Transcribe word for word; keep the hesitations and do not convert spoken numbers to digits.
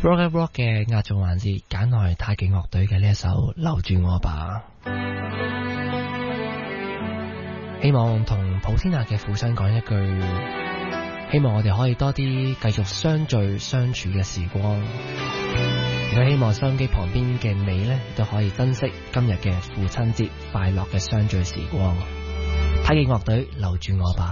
Rock and Rock 嘅壓軸環節，揀來太極樂隊嘅呢一首《留住我吧》。希望同普天下嘅父親講一句，希望我哋可以多啲繼續相聚相處嘅時光。亦都希望收音機旁邊嘅你呢，都可以珍惜今日嘅父親節快樂嘅相聚時光。太極樂隊留住我吧。